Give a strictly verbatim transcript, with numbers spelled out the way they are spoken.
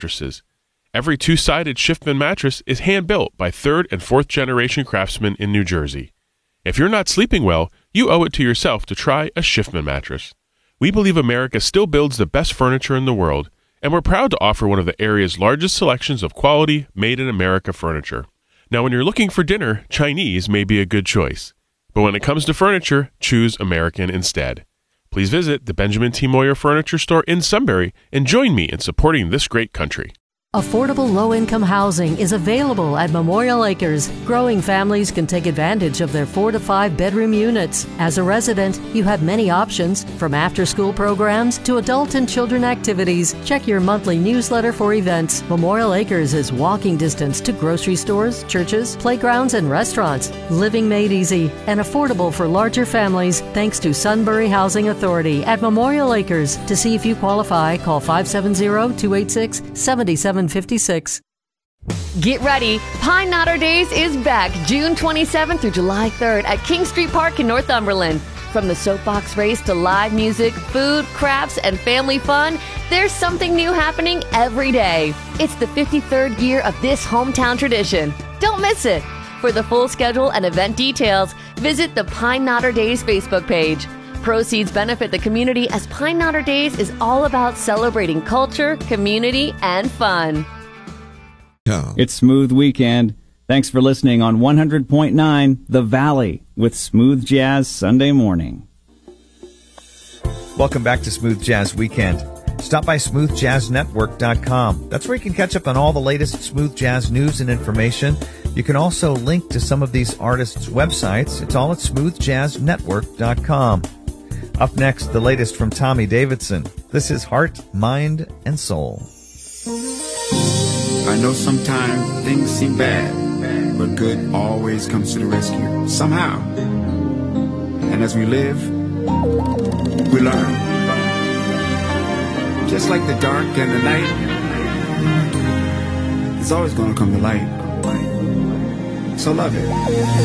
mattresses. Every two-sided Schiffman mattress is hand-built by third and fourth generation craftsmen in New Jersey. If you're not sleeping well, you owe it to yourself to try a Schiffman mattress. We believe America still builds the best furniture in the world, and we're proud to offer one of the area's largest selections of quality, made-in-America furniture. Now, when you're looking for dinner, Chinese may be a good choice. But when it comes to furniture, choose American instead. Please visit the Benjamin T. Moyer Furniture Store in Sunbury and join me in supporting this great country. Affordable low-income housing is available at Memorial Acres. Growing families can take advantage of their four to five bedroom units. As a resident, you have many options, from after-school programs to adult and children activities. Check your monthly newsletter for events. Memorial Acres is walking distance to grocery stores, churches, playgrounds, and restaurants. Living made easy and affordable for larger families thanks to Sunbury Housing Authority at Memorial Acres. To see if you qualify, call five seven zero, two eight six, seven seven five six. Get ready. Pine Knotter Days is back June twenty-seventh through July third at King Street Park in Northumberland. From the soapbox race to live music, food, crafts, and family fun, there's something new happening every day. It's the fifty-third year of this hometown tradition. Don't miss it. For the full schedule and event details, visit the Pine Knotter Days Facebook page. Proceeds benefit the community as Pine Knotter Days is all about celebrating culture, community, and fun. It's Smooth Weekend. Thanks for listening on one hundred point nine The Valley with Smooth Jazz Sunday Morning. Welcome back to Smooth Jazz Weekend. Stop by smooth jazz network dot com. That's where you can catch up on all the latest smooth jazz news and information. You can also link to some of these artists' websites. It's all at smooth jazz network dot com. Up next, the latest from Tommy Davidson. This is Heart, Mind, and Soul. I know sometimes things seem bad, but good always comes to the rescue, somehow. And as we live, we learn. Just like the dark and the night, it's always going to come to light. So love it.